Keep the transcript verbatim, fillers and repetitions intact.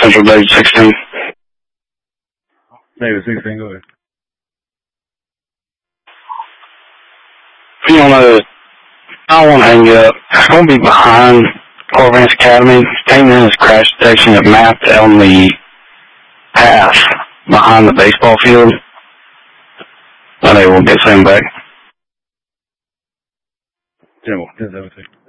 Central David sixteen. David sixteen, go ahead. You know, I don't want to hang you up. It's going to be behind Corvance Academy. fifteen minutes crash detection at mapped on the path behind the baseball field. I think we'll get some back. General, ten seventeen.